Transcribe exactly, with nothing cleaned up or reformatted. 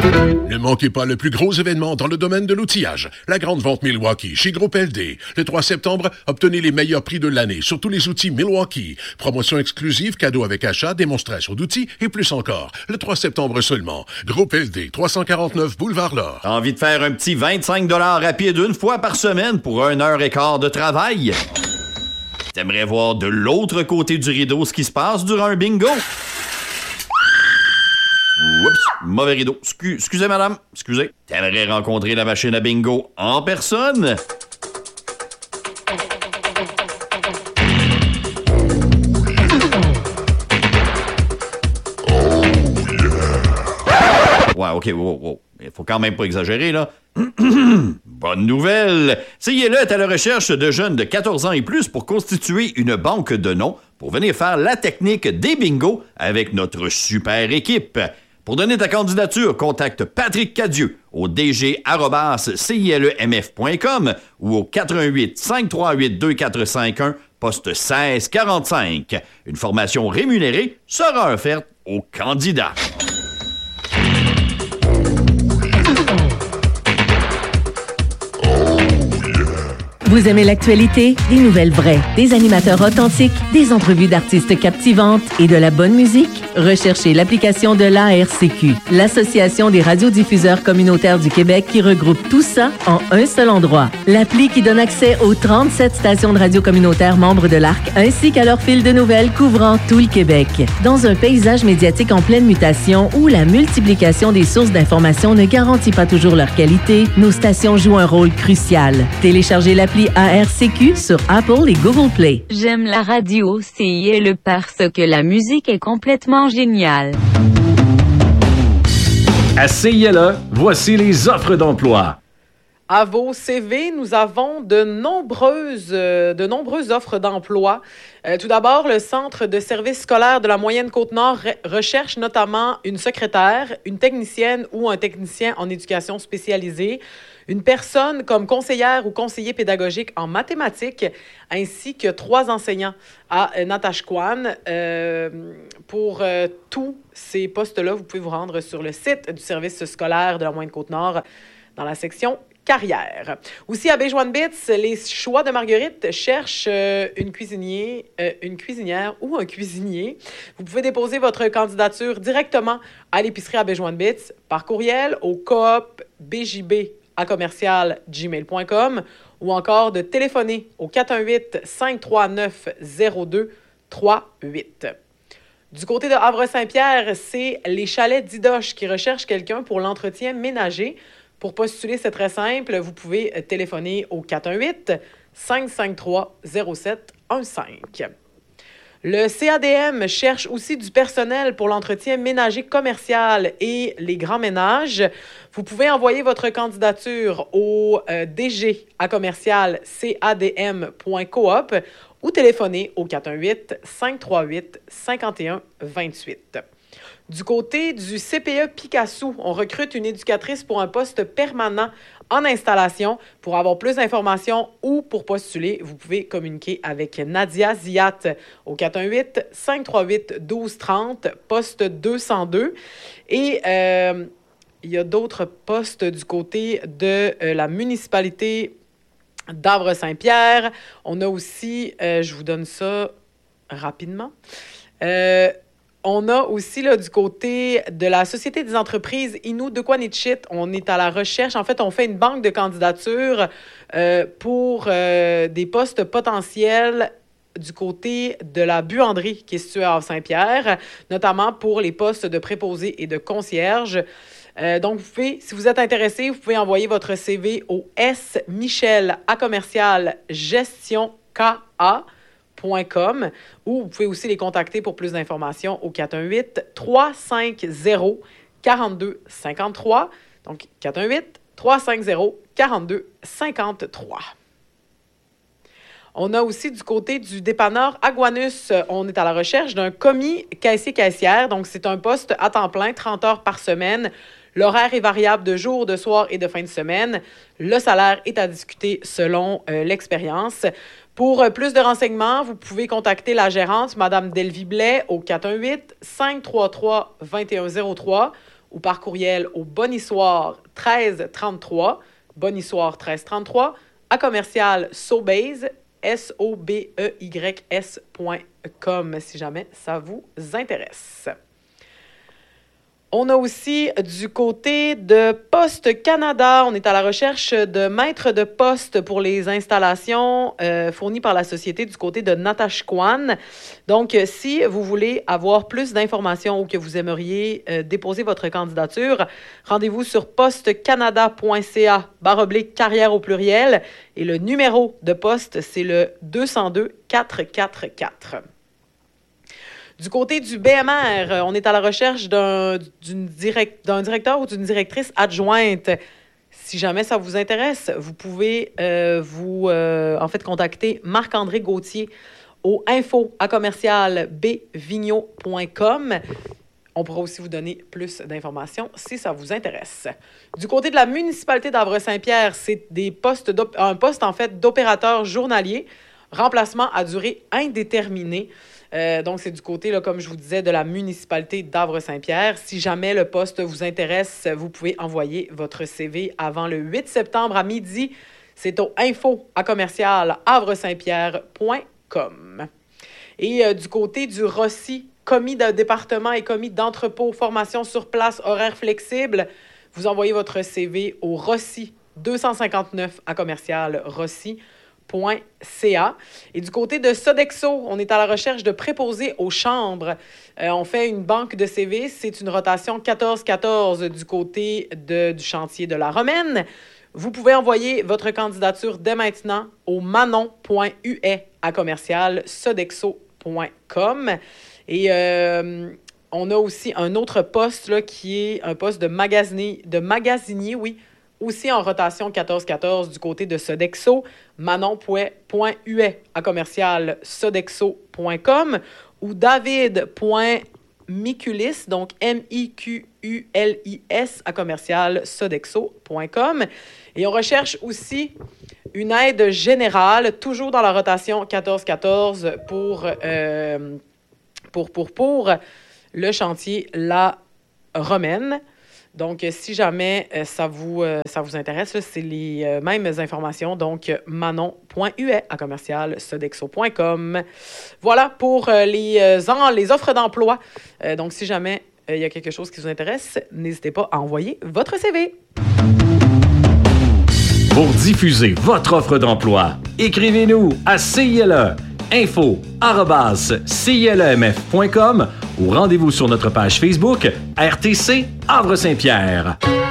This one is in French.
Ne manquez pas le plus gros événement dans le domaine de l'outillage, la grande vente Milwaukee chez Groupe L D. Le trois septembre, obtenez les meilleurs prix de l'année sur tous les outils Milwaukee. Promotion exclusive, cadeau avec achat, démonstration d'outils et plus encore. Le trois septembre seulement. Groupe L D, trois cent quarante-neuf Boulevard L'Or. T'as envie de faire un petit vingt-cinq dollars rapide une fois par semaine pour une heure et quart de travail? T'aimerais voir de l'autre côté du rideau ce qui se passe durant un bingo? Oups, mauvais rideau. Scu- excusez, madame. Excusez. T'aimerais rencontrer la machine à bingo en personne? Ouais, OK, wow, wow. Il faut quand même pas exagérer, là. Bonne nouvelle! C I L E est à la recherche de jeunes de quatorze ans et plus pour constituer une banque de noms pour venir faire la technique des bingos avec notre super équipe. Pour donner ta candidature, contacte Patrick Cadieux au d g arobase c i l e m f point com ou au quatre un huit, cinq trois huit, deux quatre cinq un, poste seize quarante-cinq. Une formation rémunérée sera offerte aux candidats. Vous aimez l'actualité? Des nouvelles vraies, des animateurs authentiques, des entrevues d'artistes captivantes et de la bonne musique? Recherchez l'application de l'A R C Q, l'Association des radiodiffuseurs communautaires du Québec, qui regroupe tout ça en un seul endroit. L'appli qui donne accès aux trente-sept stations de radio communautaires membres de l'A R C, ainsi qu'à leur fil de nouvelles couvrant tout le Québec. Dans un paysage médiatique en pleine mutation où la multiplication des sources d'informations ne garantit pas toujours leur qualité, nos stations jouent un rôle crucial. Téléchargez l'appli A R C Q sur Apple et Google Play. J'aime la radio C I L E parce que la musique est complètement géniale. À C I L E, voici les offres d'emploi. À vos C V, nous avons de nombreuses, euh, de nombreuses offres d'emploi. Euh, tout d'abord, le Centre de services scolaires de la Moyenne Côte-Nord re- recherche notamment une secrétaire, une technicienne ou un technicien en éducation spécialisée, une personne comme conseillère ou conseiller pédagogique en mathématiques, ainsi que trois enseignants à euh, Natashquan. Euh, pour euh, tous ces postes-là, vous pouvez vous rendre sur le site du service scolaire de la Moyenne Côte-Nord dans la section carrière. Aussi, à Baie-Joinbits, les choix de Marguerite cherchent euh, une cuisinier, euh, une cuisinière ou un cuisinier. Vous pouvez déposer votre candidature directement à l'épicerie à Baie-Joinbits par courriel au coop b j b à commercial gmail point com ou encore de téléphoner au quatre un huit, cinq trois neuf, zéro deux trois huit. Du côté de Havre-Saint-Pierre, c'est les chalets d'Idoche qui recherchent quelqu'un pour l'entretien ménager. Pour postuler, c'est très simple. Vous pouvez téléphoner au quatre un huit, cinq cinq trois, zéro sept un cinq. Le C A D M cherche aussi du personnel pour l'entretien ménager commercial et les grands ménages. Vous pouvez envoyer votre candidature au euh, D G à commercial c a d m point coop ou téléphoner au quatre un huit, cinq trois huit, cinq un deux huit. Du côté du C P E Picasso, on recrute une éducatrice pour un poste permanent en installation. Pour avoir plus d'informations ou pour postuler, vous pouvez communiquer avec Nadia Ziat au quatre un huit, cinq trois huit, un deux trois zéro, poste deux cent deux. Et euh, il y a d'autres postes du côté de euh, la municipalité d'Havre-Saint-Pierre. On a aussi, euh, je vous donne ça rapidement, euh, on a aussi là, du côté de la Société des entreprises Innu de Quanichit, on est à la recherche. En fait, on fait une banque de candidatures euh, pour euh, des postes potentiels du côté de la buanderie qui est située à Havre-Saint-Pierre, notamment pour les postes de préposé et de concierge. Euh, donc, vous pouvez, si vous êtes intéressé, vous pouvez envoyer votre C V au S Michel à commercial gestion K A point com ou vous pouvez aussi les contacter pour plus d'informations au quatre un huit, trois cinq zéro, quatre deux cinq trois. Donc, quatre un huit, trois cinq zéro, quatre deux cinq trois. On a aussi du côté du dépanneur Aguanus, on est à la recherche d'un commis caissier-caissière. Donc, c'est un poste à temps plein, trente heures par semaine. L'horaire est variable de jour, de soir et de fin de semaine. Le salaire est à discuter selon euh, l'expérience. Pour euh, plus de renseignements, vous pouvez contacter la gérante, Mme Delvie Blais, au quatre un huit, cinq trois trois, deux un zéro trois ou par courriel au bonissoir treize trente-trois, bonissoir treize trente-trois, à commercial Sobase, S O B E Y S point com, si jamais ça vous intéresse. On a aussi du côté de Poste Canada, on est à la recherche de maîtres de poste pour les installations euh, fournies par la société du côté de Natashquan. Donc, si vous voulez avoir plus d'informations ou que vous aimeriez euh, déposer votre candidature, rendez-vous sur postecanada.ca barre oblique carrière au pluriel et le numéro de poste, c'est le deux zéro deux quatre quatre quatre. Du côté du B M R, on est à la recherche d'un, d'une direct, d'un directeur ou d'une directrice adjointe. Si jamais ça vous intéresse, vous pouvez euh, vous euh, en fait contacter Marc-André Gauthier au info à commercial b vigneault point com. On pourra aussi vous donner plus d'informations si ça vous intéresse. Du côté de la municipalité d'Havre-Saint-Pierre, c'est des postes un poste en fait d'opérateur journalier, remplacement à durée indéterminée. Euh, donc, c'est du côté, là, comme je vous disais, de la municipalité d'Havre-Saint-Pierre. Si jamais le poste vous intéresse, vous pouvez envoyer votre C V avant le huit septembre à midi. C'est au info à commercial havre saint pierre point com. Et euh, du côté du Rossi, commis de département et commis d'entrepôt, formation sur place, horaire flexible, vous envoyez votre C V au Rossi deux cent cinquante-neuf à commercial Rossi. .ca. Et du côté de Sodexo, on est à la recherche de préposés aux chambres. Euh, on fait une banque de C V. C'est une rotation quatorze quatorze du côté de, du chantier de la Romaine. Vous pouvez envoyer votre candidature dès maintenant au manon.huet à commercial sodexo point com. Et euh, on a aussi un autre poste là, qui est un poste de magasinier, de magasinier, oui, aussi en rotation quatorze quatorze du côté de Sodexo, manon.huet à commercial sodexo point com ou david.miculis, donc M I Q U L I S à commercial sodexo point com. Et on recherche aussi une aide générale, toujours dans la rotation quatorze quatorze pour, euh, pour, pour, pour le chantier La Romaine. Donc, si jamais euh, ça, vous, euh, ça vous intéresse, là, c'est les euh, mêmes informations. Donc, manon.huet à commercial sodexo point com. Voilà pour euh, les, euh, en, les offres d'emploi. Euh, donc, si jamais il euh, y a quelque chose qui vous intéresse, n'hésitez pas à envoyer votre C V. Pour diffuser votre offre d'emploi, écrivez-nous à C I L E info arobase c i l e m f point com ou rendez-vous sur notre page Facebook R T C Havre-Saint-Pierre.